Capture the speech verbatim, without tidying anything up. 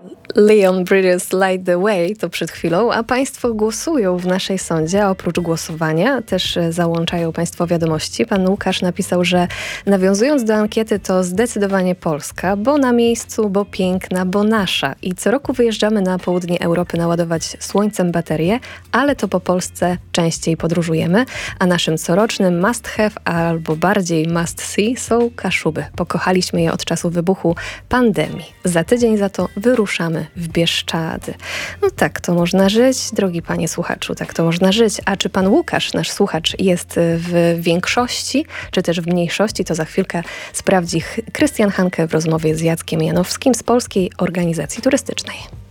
Leon Bridges Light the Way to przed chwilą, a Państwo głosują w naszej sądzie, a oprócz głosowania też załączają Państwo wiadomości. Pan Łukasz napisał, że nawiązując do ankiety, to zdecydowanie Polska, bo na miejscu, bo piękna, bo nasza. I co roku wyjeżdżamy na południe Europy naładować słońcem baterie, ale to po Polsce częściej podróżujemy, a naszym corocznym must have albo bardziej must see są Kaszuby. Pokochaliśmy je od czasu wybuchu pandemii. Za tydzień za to wyruszamy w Bieszczady. No tak to można żyć, drogi panie słuchaczu, tak to można żyć. A czy pan Łukasz, nasz słuchacz, jest w większości, czy też w mniejszości, to za chwilkę sprawdzi Krystian Hanke w rozmowie z Jackiem Janowskim z Polskiej Organizacji Turystycznej.